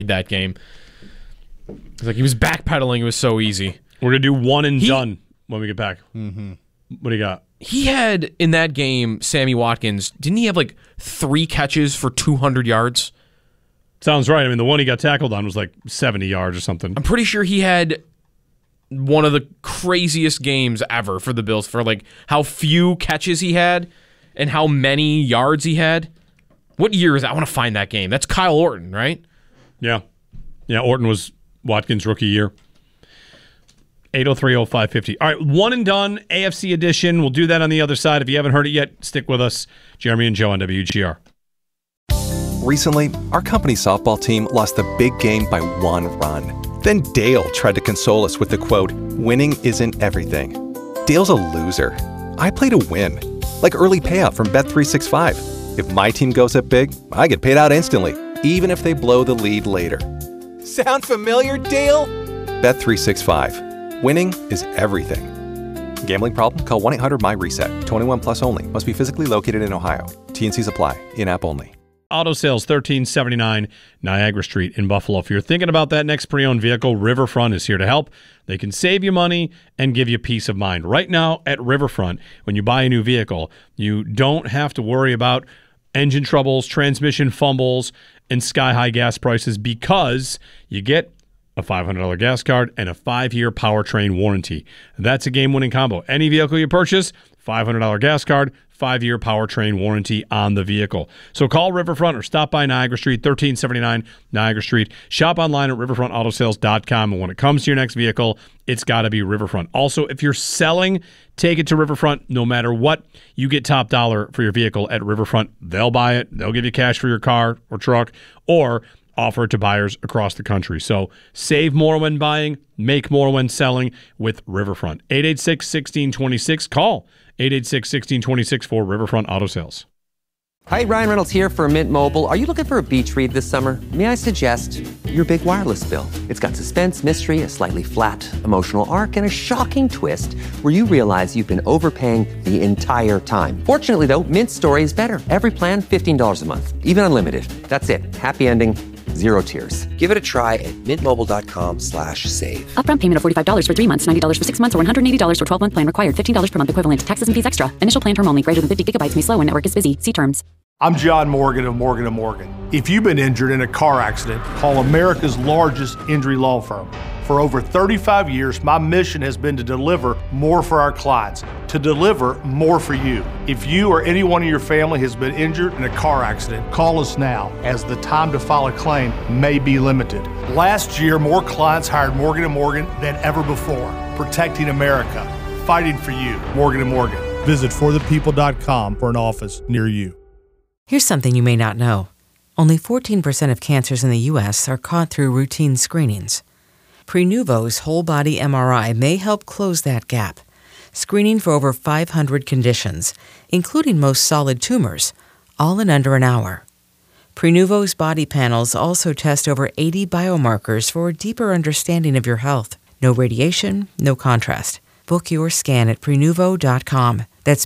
that game. It's like he was backpedaling. It was so easy. We're going to do one and done when we get back. Mm-hmm. What do you got? He had, in that game, Sammy Watkins, didn't he have like 3 catches for 200 yards? Sounds right. I mean, the one he got tackled on was like 70 yards or something. I'm pretty sure he had one of the craziest games ever for the Bills for like how few catches he had and how many yards he had. What year is that? I want to find that game. That's Kyle Orton, right? Yeah. Yeah, Orton was Watkins' rookie year. 803-0550. All right, one and done, AFC edition. We'll do that on the other side. If you haven't heard it yet, stick with us. Jeremy and Joe on WGR. Recently, our company softball team lost the big game by 1 run. Then Dale tried to console us with the quote, "Winning isn't everything." Dale's a loser. I play to win. Like early payout from Bet365. If my team goes up big, I get paid out instantly, even if they blow the lead later. Sound familiar, Dale? Bet365. Winning is everything. Gambling problem? Call 1-800-MY-RESET. 21 plus only. Must be physically located in Ohio. T&Cs apply. In-app only. Auto Sales, 1379 Niagara Street in Buffalo. If you're thinking about that next pre-owned vehicle, Riverfront is here to help. They can save you money and give you peace of mind. Right now at Riverfront, when you buy a new vehicle, you don't have to worry about engine troubles, transmission fumbles, and sky-high gas prices because you get a $500 gas card and a 5-year powertrain warranty. That's a game-winning combo. Any vehicle you purchase, $500 gas card, 5-year powertrain warranty on the vehicle. So call Riverfront or stop by Niagara Street, 1379 Niagara Street. Shop online at riverfrontautosales.com. And when it comes to your next vehicle, it's got to be Riverfront. Also, if you're selling, take it to Riverfront. No matter what, you get top dollar for your vehicle at Riverfront. They'll buy it. They'll give you cash for your car or truck, or offer it to buyers across the country. So save more when buying, make more when selling with Riverfront. 886-1626. Call 886-1626 for Riverfront Auto Sales. Hi, Ryan Reynolds here for Mint Mobile. Are you looking for a beach read this summer? May I suggest your big wireless bill? It's got suspense, mystery, a slightly flat emotional arc, and a shocking twist where you realize you've been overpaying the entire time. Fortunately, though, Mint's story is better. Every plan, $15 a month, even unlimited. That's it. Happy ending. Zero tears. Give it a try at mintmobile.com/save. Upfront payment of $45 for 3 months, $90 for 6 months, or $180 for 12-month plan required. $15 per month equivalent. Taxes and fees extra. Initial plan term only. Greater than 50 gigabytes may slow when network is busy. See terms. I'm John Morgan of Morgan & Morgan. If you've been injured in a car accident, call America's largest injury law firm. For over 35 years, my mission has been to deliver more for our clients, to deliver more for you. If you or anyone in your family has been injured in a car accident, call us now, as the time to file a claim may be limited. Last year, more clients hired Morgan & Morgan than ever before, protecting America, fighting for you. Morgan & Morgan. Visit forthepeople.com for an office near you. Here's something you may not know. Only 14% of cancers in the U.S. are caught through routine screenings. Prenuvo's whole-body MRI may help close that gap, screening for over 500 conditions, including most solid tumors, all in under an hour. Prenuvo's body panels also test over 80 biomarkers for a deeper understanding of your health. No radiation, no contrast. Book your scan at Prenuvo.com. That's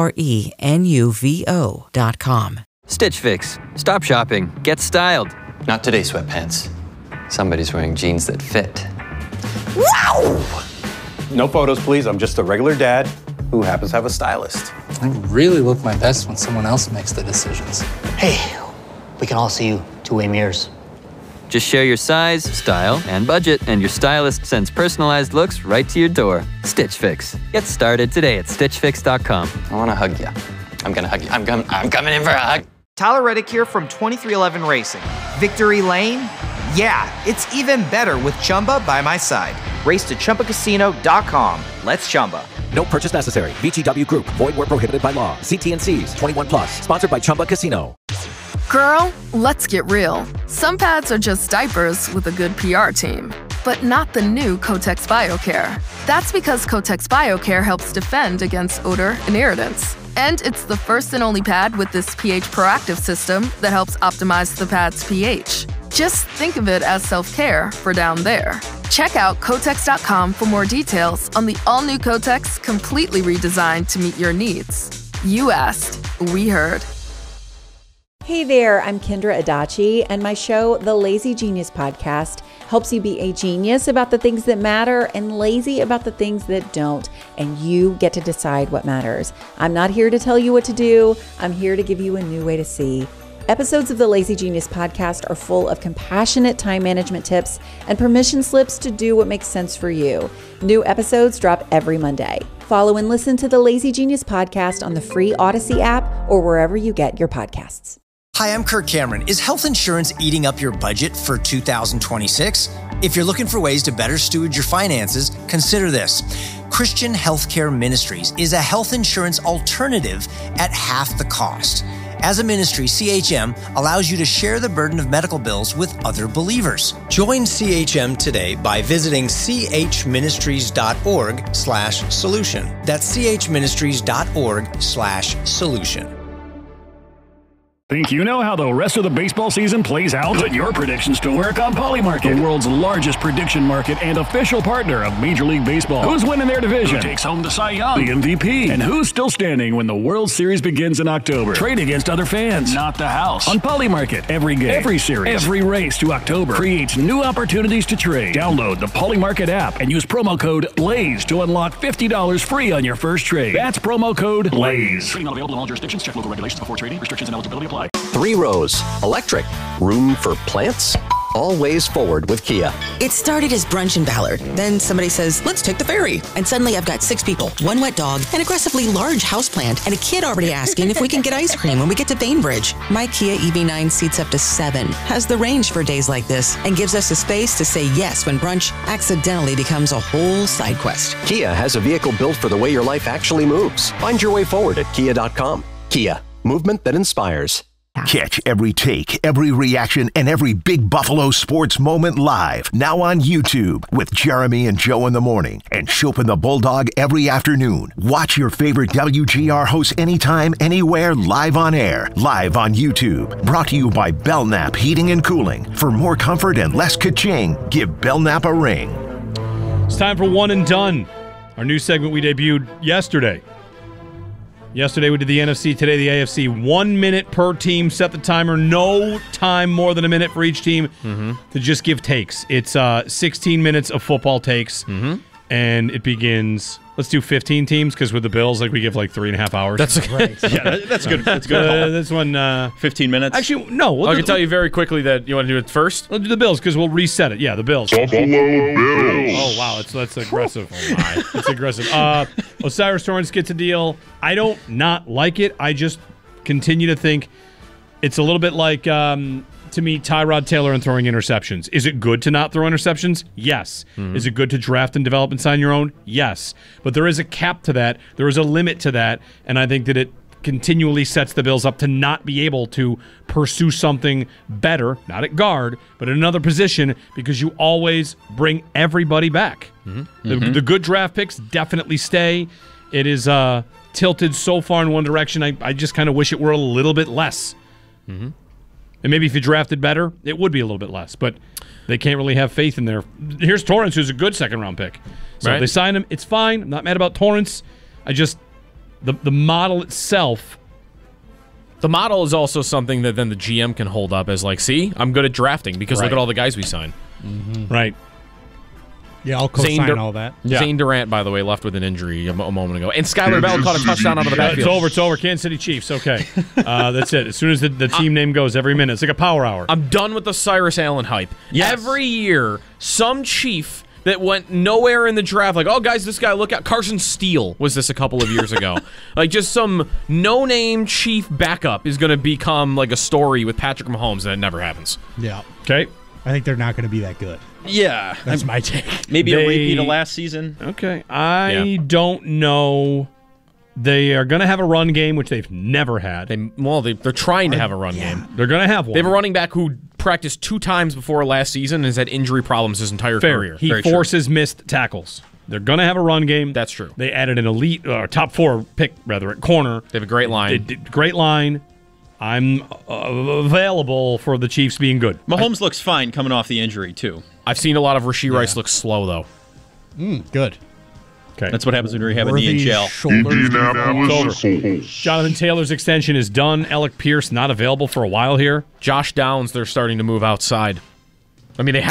Prenuvo.com. Stitch Fix. Stop shopping. Get styled. Not today, sweatpants. Somebody's wearing jeans that fit. Wow! No photos, please. I'm just a regular dad who happens to have a stylist. I really look my best when someone else makes the decisions. Hey, we can all see you two-way mirrors. Just share your size, style, and budget, and your stylist sends personalized looks right to your door. Stitch Fix. Get started today at StitchFix.com. I want to hug you. I'm going to hug you. I'm coming in for a hug. Tyler Reddick here from 2311 Racing. Victory Lane? Yeah, it's even better with Chumba by my side. Race to ChumbaCasino.com. Let's Chumba. No purchase necessary. VGW Group. Void where prohibited by law. See T&Cs. 21 plus. Sponsored by Chumba Casino. Girl, let's get real. Some pads are just diapers with a good PR team. But not the new Kotex BioCare. That's because Kotex BioCare helps defend against odor and irritants. And it's the first and only pad with this pH proactive system that helps optimize the pad's pH. Just think of it as self-care for down there. Check out Kotex.com for more details on the all-new Kotex, completely redesigned to meet your needs. You asked, we heard. Hey there, I'm Kendra Adachi, and my show, The Lazy Genius Podcast, helps you be a genius about the things that matter and lazy about the things that don't, and you get to decide what matters. I'm not here to tell you what to do. I'm here to give you a new way to see. Episodes of the Lazy Genius Podcast are full of compassionate time management tips and permission slips to do what makes sense for you. New episodes drop every Monday. Follow and listen to the Lazy Genius Podcast on the free Odyssey app or wherever you get your podcasts. Hi, I'm Kirk Cameron. Is health insurance eating up your budget for 2026? If you're looking for ways to better steward your finances, consider this. Christian Healthcare Ministries is a health insurance alternative at half the cost. As a ministry, CHM allows you to share the burden of medical bills with other believers. Join CHM today by visiting chministries.org/solution. That's chministries.org/solution. Think you know how the rest of the baseball season plays out? Put your predictions to work on Polymarket, the world's largest prediction market and official partner of Major League Baseball. Who's winning their division? Who takes home the Cy Young, the MVP? And who's still standing when the World Series begins in October? Trade against other fans, not the house. On Polymarket, every game, every series, every race to October creates new opportunities to trade. Download the Polymarket app and use promo code BLAZE to unlock $50 free on your first trade. That's promo code BLAZE. Trading not available in all jurisdictions. Check local regulations before trading. Restrictions and eligibility apply. 3 rows, electric, room for plants, all ways forward with Kia. It started as brunch in Ballard. Then somebody says, let's take the ferry. And suddenly I've got 6 people, 1 wet dog, an aggressively large houseplant, and a kid already asking if we can get ice cream when we get to Bainbridge. My Kia EV9 seats up to 7, has the range for days like this, and gives us the space to say yes when brunch accidentally becomes a whole side quest. Kia has a vehicle built for the way your life actually moves. Find your way forward at kia.com. Kia, movement that inspires. Catch every take, every reaction, and every big Buffalo sports moment live. Now on YouTube with Jeremy and Joe in the morning and Chopin the Bulldog every afternoon. Watch your favorite WGR hosts anytime, anywhere, live on air. Live on YouTube. Brought to you by Belknap Heating and Cooling. For more comfort and less ka-ching, give Belknap a ring. It's time for One and Done, our new segment we debuted yesterday. Yesterday we did the NFC, today the AFC. 1 minute per team, set the timer. No time more than a minute for each team to just give takes. It's 16 minutes of football takes, and it begins... Let's do 15 teams, because with the Bills, we give 3.5 hours. That's great. Yeah, that's good. That's good. This one... 15 minutes? Actually, no. I can tell you very quickly that you want to do it first? We'll do the Bills, because we'll reset it. Yeah, the Bills. Buffalo Bills. Oh, wow. That's aggressive. Oh, my. It's aggressive. Osiris Torrance gets a deal. I don't not like it. I just continue to think it's a little bit like... to me, Tyrod Taylor and throwing interceptions. Is it good to not throw interceptions? Yes. Is it good to draft and develop and sign your own? Yes. But there is a cap to that. There is a limit to that. And I think that it continually sets the Bills up to not be able to pursue something better, not at guard, but at another position, because you always bring everybody back. The good draft picks definitely stay. It is tilted so far in one direction, I just kind of wish it were a little bit less. And maybe if you drafted better, it would be a little bit less. But they can't really have faith in there. Here's Torrance, who's a good second-round pick. So if they sign him, it's fine. I'm not mad about Torrance. I just... The model itself... The model is also something that then the GM can hold up as see, I'm good at drafting because look at all the guys we signed. Right. Yeah, I'll co-sign all that. Zane Durant, by the way, left with an injury a moment ago. And Skylar Bell caught a touchdown out of the backfield. It's over. Kansas City Chiefs. Okay. That's it. As soon as the team name goes, every minute. It's like a power hour. I'm done with the Cyrus Allen hype. Yes. Every year, some Chief that went nowhere in the draft, oh, guys, this guy, look out. Carson Steele was this a couple of years ago. Just some no-name Chief backup is going to become a story with Patrick Mahomes, and it never happens. Yeah. Okay. I think they're not going to be that good. Yeah. That's my take. Maybe a repeat of last season. Okay. I don't know. They are going to have a run game, which they've never had. They're trying to have a run game. They're going to have one. They have a running back who practiced 2 times before last season and has had injury problems his entire career. He forces missed tackles. They're going to have a run game. That's true. They added an elite, top 4 pick, at corner. They have a great line. Great line. I'm available for the Chiefs being good. Mahomes looks fine coming off the injury, too. I've seen a lot of Rashee Rice look slow, though. Good. Okay. That's what happens when you have a knee in jail. It's over. Jonathan Taylor's extension is done. Alec Pierce not available for a while here. Josh Downs, they're starting to move outside. I mean, they